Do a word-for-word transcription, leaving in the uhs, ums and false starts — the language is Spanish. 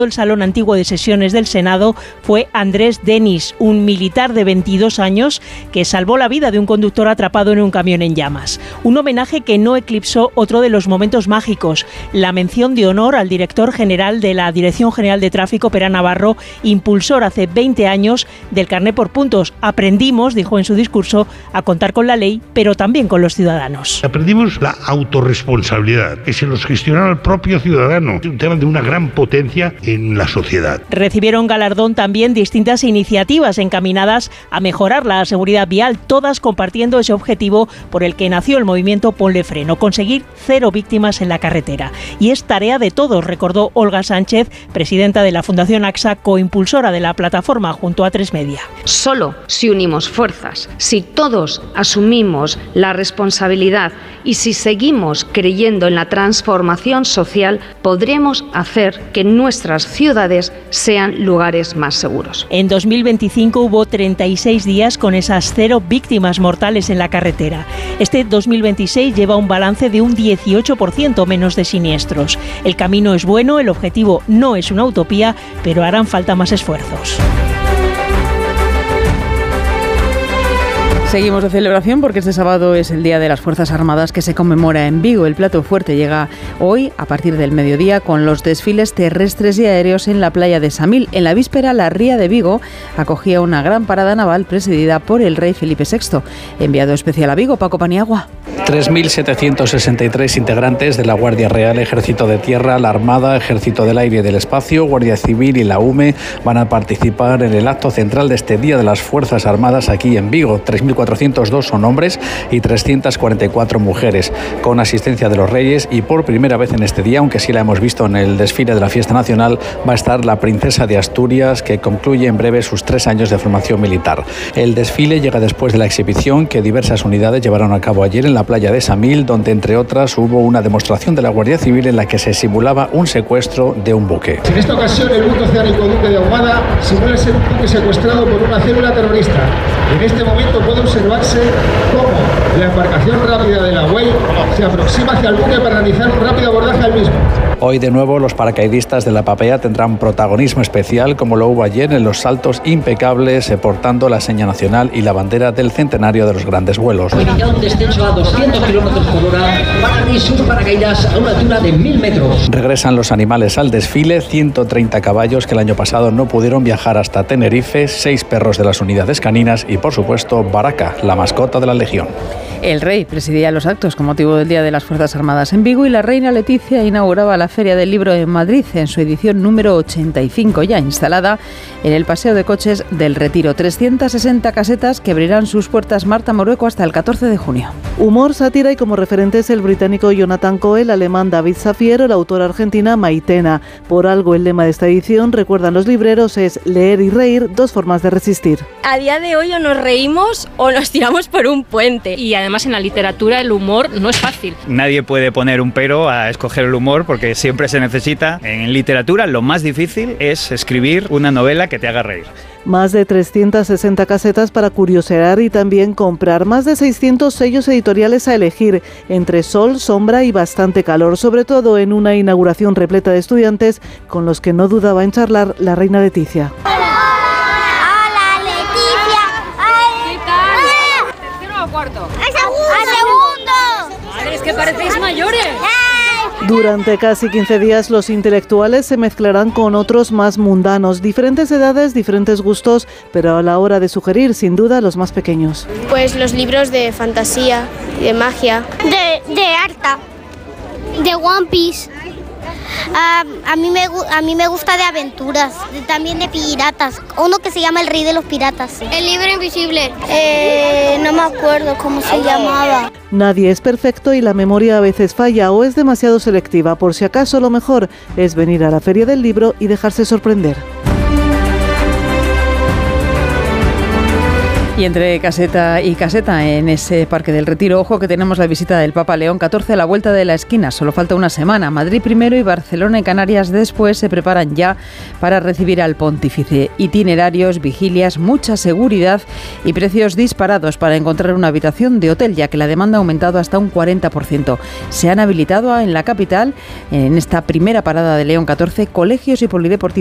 El salón antiguo de sesiones del Senado fue Andrés Denis, un militar de veintidós años que salvó la vida de un conductor atrapado en un camión en llamas. Un homenaje que no eclipsó otro de los momentos mágicos, la mención de honor al director general de la Dirección General de Tráfico, Pera Navarro, impulsor hace veinte años del carné por puntos. Aprendimos, dijo en su discurso, a contar con la ley, pero también con los ciudadanos. Aprendimos la autorresponsabilidad, que se los gestionara el propio ciudadano, un tema de una gran potencia en la sociedad. Recibieron galardón también distintas iniciativas encaminadas a mejorar la seguridad vial, todas compartiendo ese objetivo por el que nació el movimiento Ponle Freno, conseguir cero víctimas en la carretera. Y es tarea de todos, recordó Olga Sánchez, presidenta de la Fundación AXA, coimpulsora de la plataforma junto a Tres Media. Solo si unimos fuerzas, si todos asumimos la responsabilidad y si seguimos creyendo en la transformación social, podremos hacer que nuestras ciudades sean lugares más seguros. En dos mil veinticinco hubo treinta y seis días con esas cero víctimas mortales en la carretera. Este dos mil veintiséis lleva un balance de un dieciocho por ciento menos de siniestros. El camino es bueno, el objetivo no es una utopía, pero harán falta más esfuerzos. Seguimos de celebración porque este sábado es el Día de las Fuerzas Armadas que se conmemora en Vigo. El plato fuerte llega hoy a partir del mediodía con los desfiles terrestres y aéreos en la playa de Samil. En la víspera, la Ría de Vigo acogía una gran parada naval presidida por el rey Felipe sexto. Enviado especial a Vigo, Paco Paniagua. tres mil setecientos sesenta y tres integrantes de la Guardia Real, Ejército de Tierra, la Armada, Ejército del Aire y del Espacio, Guardia Civil y la U M E van a participar en el acto central de este Día de las Fuerzas Armadas aquí en Vigo. tres mil cuatrocientos dos son hombres y trescientas cuarenta y cuatro mujeres, con asistencia de los reyes, y por primera vez en este día, aunque sí la hemos visto en el desfile de la fiesta nacional, va a estar la princesa de Asturias, que concluye en breve sus tres años de formación militar. El desfile llega después de la exhibición que diversas unidades llevaron a cabo ayer en la playa de Samil, donde entre otras hubo una demostración de la Guardia Civil en la que se simulaba un secuestro de un buque. En esta ocasión el buque oceánico Duque de Ahumada simula ser un buque secuestrado por una célula terrorista. En este momento puede observarse cómo la embarcación rápida de la U E I se aproxima hacia el buque para realizar un rápido abordaje al mismo. Hoy de nuevo los paracaidistas de la Papea tendrán protagonismo especial, como lo hubo ayer en los saltos impecables, portando la seña nacional y la bandera del centenario de los grandes vuelos. Iniciar un descenso a doscientos kilómetros por hora para sus paracaídas a una altura de mil metros. Regresan los animales al desfile, ciento treinta caballos que el año pasado no pudieron viajar hasta Tenerife, seis perros de las unidades caninas y, por supuesto, Baraka, la mascota de la Legión. El rey presidía los actos con motivo del Día de las Fuerzas Armadas en Vigo y la reina Leticia inauguraba la Feria del Libro en Madrid en su edición número ochenta y cinco, ya instalada en el Paseo de Coches del Retiro. trescientas sesenta casetas que abrirán sus puertas Marta Morueco hasta el catorce de junio. Humor, sátira y como referentes el británico Jonathan Coe, el alemán David Safier o la autora argentina Maitena. Por algo el lema de esta edición, recuerdan los libreros, es leer y reír, dos formas de resistir. A día de hoy o nos reímos o nos tiramos por un puente. Y además en la literatura el humor no es fácil. Nadie puede poner un pero a escoger el humor porque siempre se necesita. En literatura lo más difícil es escribir una novela que te haga reír. Más de trescientas sesenta casetas para curiosear y también comprar. Más de seiscientos sellos editoriales a elegir, entre sol, sombra y bastante calor, sobre todo en una inauguración repleta de estudiantes con los que no dudaba en charlar la reina Leticia. ¡Que parecéis mayores! Durante casi quince días los intelectuales se mezclarán con otros más mundanos, diferentes edades, diferentes gustos, pero a la hora de sugerir, sin duda, los más pequeños. Pues los libros de fantasía, de magia, de, de Arta, de One Piece. Uh, a, mí me, a mí me gusta de aventuras, de, también de piratas, uno que se llama El Rey de los Piratas. El libro invisible, eh, no me acuerdo cómo se llamaba. Nadie es perfecto y la memoria a veces falla o es demasiado selectiva. Por si acaso, lo mejor es venir a la Feria del Libro y dejarse sorprender. Y entre caseta y caseta en ese Parque del Retiro, ojo que tenemos la visita del Papa León catorce a la vuelta de la esquina. Solo falta una semana. Madrid primero y Barcelona y Canarias después se preparan ya para recibir al pontífice. Itinerarios, vigilias, mucha seguridad y precios disparados para encontrar una habitación de hotel, ya que la demanda ha aumentado hasta un cuarenta por ciento. Se han habilitado en la capital, en esta primera parada de León catorce, colegios y polideportivos